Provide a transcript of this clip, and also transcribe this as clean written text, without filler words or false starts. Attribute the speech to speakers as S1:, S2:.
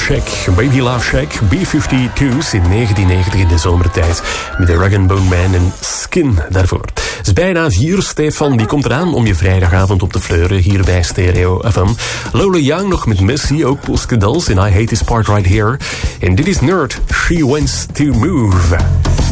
S1: Shack, Baby Love Shack, B-52's in 1990 in de zomertijd. Met de Rag & Bone Man en Skin daarvoor. Het is bijna 4, Stefan, die komt eraan om je vrijdagavond op te fleuren hier bij Stereo FM. Lola Young nog met Missy, ook Poske Dals in I Hate This Part Right Here. En dit is Nerd, She Wants to Move.